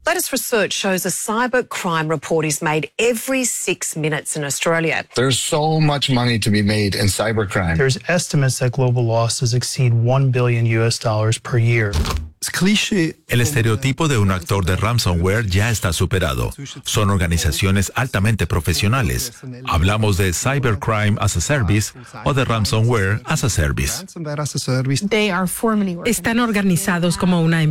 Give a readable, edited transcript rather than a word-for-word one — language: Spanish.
Latest research shows a cybercrime report is made every 6 minutes in Australia. There's so much money to be made in cybercrime. There's estimates that global losses exceed $1 billion per year. El estereotipo de un actor de ransomware ya está superado. Son organizaciones altamente profesionales. Hablamos de Cybercrime as a Service o de Ransomware as a Service. Están organizados como una